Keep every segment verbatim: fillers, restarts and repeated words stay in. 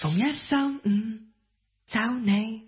逢一三五找你。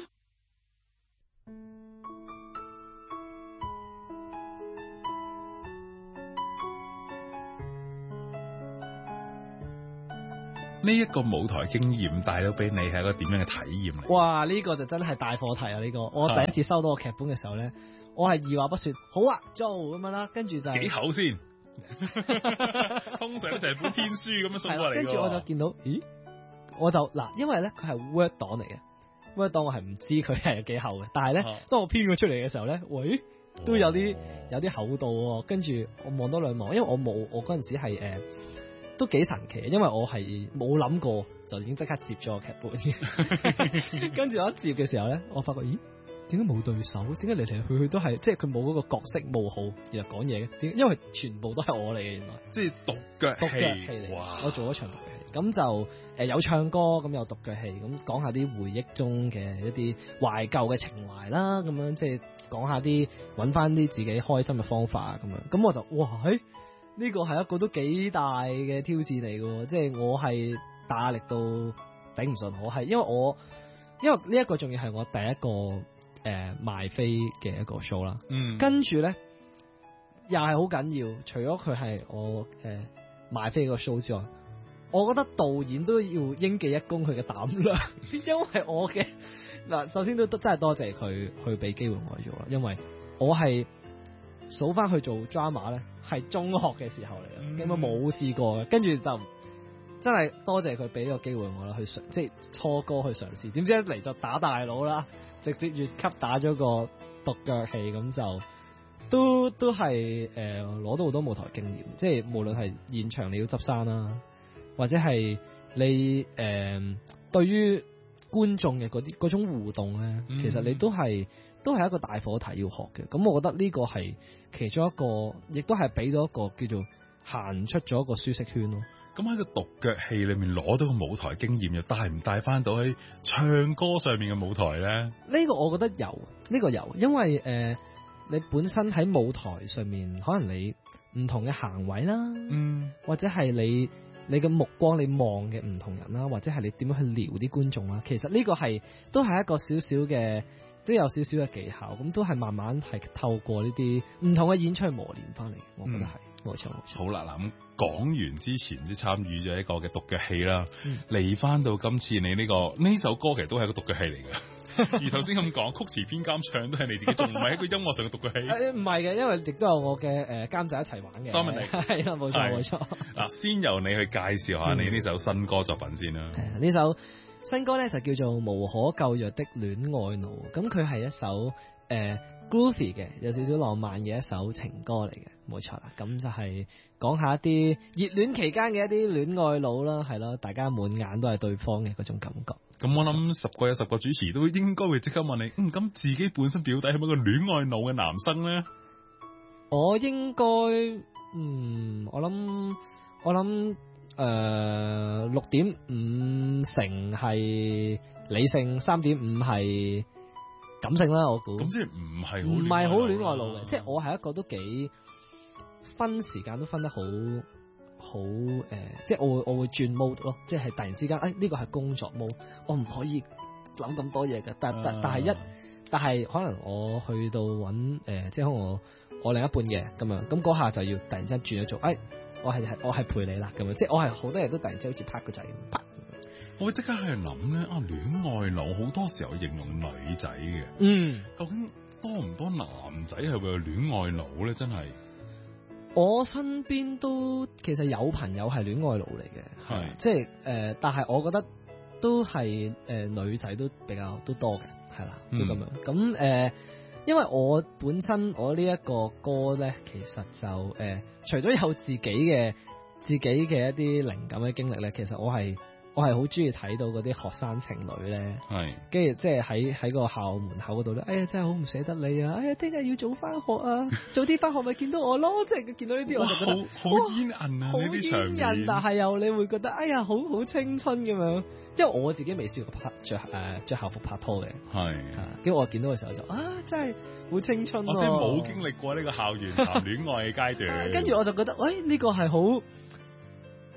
呢一個舞台經驗帶到俾你係一個點樣嘅體驗嚟？ 哇！呢、這個就真係大課題啊！呢、這個我第一次收到個劇本嘅時候咧，我係二話不說，好啊，做咁樣啦，跟住就幾厚先？通常都成本天書咁樣送過嚟。 跟住我就見到，咦？我就嗱，因為咧佢係 Word 檔嚟嘅 ，Word 檔我係唔知佢係幾厚嘅，但係咧、啊、當我編咗出嚟嘅時候咧，喂，都有啲有啲厚度喎。跟住我望多兩望，因為我冇我嗰陣時係誒。呃都幾神奇，因為我係冇諗過就已經即刻接咗個劇本。跟住我一接嘅時候咧，我發覺咦，點解冇對手？點解嚟嚟去去都係即係佢冇嗰個角色冒號然後講嘢嘅？點？因為全部都係我嚟嘅，原來即係獨腳獨腳戲嚟。我做咗場獨腳戲，咁就誒、呃、有唱歌，咁有獨腳戲，咁講下啲回憶中嘅一啲懷舊嘅情懷啦，咁樣即係講下啲揾翻啲自己開心嘅方法啊，咁樣。咁我就哇嘿！呢個係一個都幾大嘅挑戰嚟嘅，即係我係大壓力到頂唔順，我係因為我因為呢一個仲要係我第一個誒、呃、賣飛嘅一個 show 啦，嗯，跟住咧又係好緊要，除咗佢係我誒、呃、賣飛個 show 之外，我覺得導演都要應記一功佢嘅膽量，因為我嘅嗱首先都真係多謝佢去俾機會我做啦，因為我係。數翻去做 drama 咧，係中學嘅時候嚟嘅，根本冇試過嘅。跟住就真係多謝佢俾個機會我啦，去嘗即係初哥去嘗試。點知一嚟就打大佬啦，直接越級打咗個獨腳戲，咁就都都係誒攞到好多舞台經驗。即係無論係現場你要執生啦，或者係你誒、呃、對於觀眾嘅嗰啲嗰種互動咧，嗯、其實你都係。都係一個大課題要學嘅，咁我覺得呢個係其中一個，亦都係俾到一個叫做行出咗一個舒適圈咯。 咁喺個獨腳戲裏面攞到個舞台經驗，又帶唔帶翻到喺唱歌上面嘅舞台咧？ 呢個我覺得有，呢、呢個有，因為誒、呃，你本身喺舞台上面，可能你唔同嘅行位啦，嗯，或者係你你嘅目光，你望嘅唔同人啦，或者係你點樣去撩啲觀眾啦，其實呢個係都係一個少少嘅。都有少少嘅技巧，咁都係慢慢係透過呢啲唔同嘅演出去磨練翻嚟，我覺得係冇錯冇錯。 好啦，嗱咁講完之前即參與咗一個嘅獨腳戲啦，嚟翻、嗯、到今次你呢、呢個呢首歌其實都係一個獨腳戲嚟嘅，而頭先咁講曲詞編監唱都係你自己，仲唔係一個音樂上嘅獨腳戲？唔係嘅，因為亦都有我嘅誒監製一齊玩嘅。多問你係啦，冇錯冇錯。 嗱，先由你去介紹下你呢首新歌作品先啦。 係呢首。新歌咧就叫做無可救藥的戀愛腦，咁佢係一首誒、呃、groovy 嘅，有少少浪漫嘅一首情歌嚟嘅，冇錯啦。咁就係講下一啲熱戀期間嘅一啲戀愛腦啦，係咯，大家滿眼都係對方嘅嗰種感覺。 咁我諗十個有十個主持都應該會即刻問你，嗯，咁自己本身表弟係咪個戀愛腦嘅男生咧？ 我應該，嗯，我諗，我諗。誒，六點五成係理性，三點五係感性啦。我估咁即係唔係唔係好戀愛腦嘅，即係我係一個都幾分時間都分得好好誒，即係我會我會轉 mode 咯，即係突然之間，誒呢個係工作 mode，我唔可以諗咁多嘢嘅。但但但係一但係可能我去到揾誒，即係可能我我另一半嘅咁樣，咁嗰下就要突然之間轉咗做誒。我係係我係陪你啦咁樣，即係我係好多嘢都突然之間好似拍個仔咁拍。 我會即刻喺度諗咧，啊戀愛腦好多時候形容女仔嘅， 嗯， 究竟多唔多男仔係會有戀愛腦咧？真係， 我身邊都其實有朋友係戀愛腦嚟嘅，係是即係誒、呃，但係我覺得都係誒、呃、女仔都比較都多嘅，係啦，都咁樣咁誒。嗯因為我本身我呢一個歌咧，其實就誒、呃，除咗有自己嘅自己嘅一啲靈感嘅經歷咧，其實我係我係好中意睇到嗰啲學生情侶咧，係跟住即係喺喺個校門口嗰度咧，哎呀真係好唔捨得你啊！哎呀，聽日要早翻學啊，早啲翻學咪見到我咯，即係見到呢啲我就覺得好好煙韌啊，好煙韌， 但係又你會覺得哎呀好好青春咁樣。因為我自己未試過拍着誒着校服拍拖嘅，係是，跟住我見到嘅時候就啊，真係好青春咯、啊， 我真係冇經歷過呢個校園談戀愛嘅階段， 跟住我就覺得，喂、哎，呢、這個係好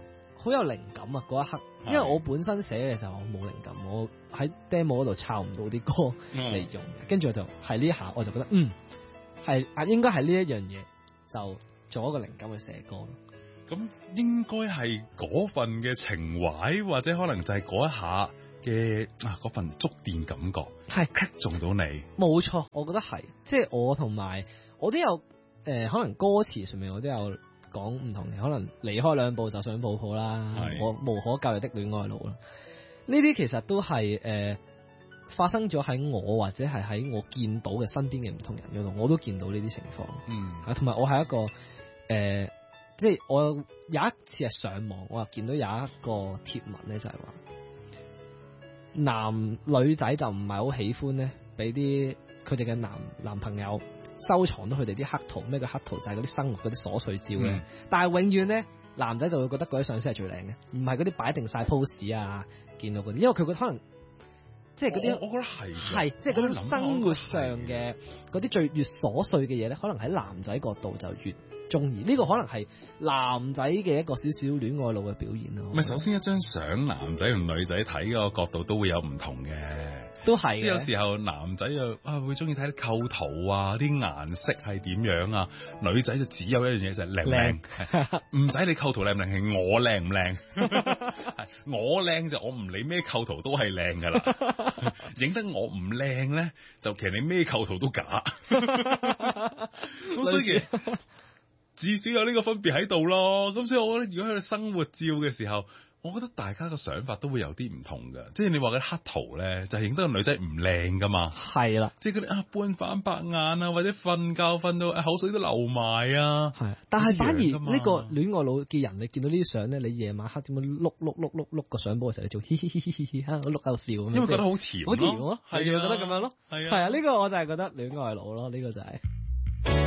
好有靈感啊嗰一刻，因為我本身寫嘅時候我冇靈感，我喺 demo 嗰度抄唔到啲歌嚟用嘅，跟住、嗯、我就係呢下我就覺得嗯係啊應該係呢一樣嘢就做一個靈感去寫歌。 咁應該係嗰份嘅情懷，或者可能就係嗰一下嘅啊嗰份觸電感覺，係擊中到你。冇錯， 我覺得係，即係我同埋我都有誒、呃，可能歌詞上面我都有講唔同嘅，可能離開兩步就想抱抱啦，我無可救藥的戀愛路啦，呢啲其實都係誒、呃、發生咗喺我或者係喺我見到嘅身邊嘅唔同人嗰度，我都見到呢啲情況。嗯，啊，同埋我係一個誒。呃即係我有一次係上網，我又見到有一個貼文咧，就係話男女仔就唔係好喜歡咧，俾啲佢哋嘅男男朋友收藏到佢哋啲黑圖。咩叫黑圖？就係嗰啲生活嗰啲瑣碎照嘅。嗯、但係永遠咧，男仔就會覺得嗰啲相先係最靚嘅，唔係嗰啲擺定晒 pose 啊，見到嗰啲，因為佢覺得可能即係嗰啲， 我覺得係係即係嗰啲生活上嘅嗰啲最越瑣碎嘅嘢咧，可能喺男仔角度就越中意。呢個可能係男仔嘅一個少少戀愛腦嘅表現咯。 咪首先一張相，男仔同女仔睇嗰個角度都會有唔同嘅， 都係。即係有時候男仔又啊會中意睇啲構圖啊，啲顏色係點樣啊，女仔就只有一樣嘢就係靚唔靚，唔使你構圖靚唔靚，係我靚唔靚。我靚就我唔理咩構圖都係靚噶啦，影得我唔靚咧，就其實你咩構圖都假。咁所以至少有呢個分別喺度咯，咁所以我覺得如果喺度生活照嘅時候，我覺得大家個想法都會有啲唔同嘅，即係你話嘅黑圖咧，就係影得個女仔唔靚噶嘛， 係啦， 即係嗰啲啊半反白眼啊，或者瞓覺瞓到口水都流埋啊， 係，但係反而呢個戀愛腦嘅人，你見到呢啲相咧，你夜晚黑點樣碌碌碌碌碌個相簿嘅時候，你做嘻嘻嘻嘻嘻嘻，碌夠笑咁樣， 因為覺得好甜， 好甜咯，係啊，覺得咁樣咯， 係啊， 係啊，呢個我就係覺得戀愛腦咯，呢個就係。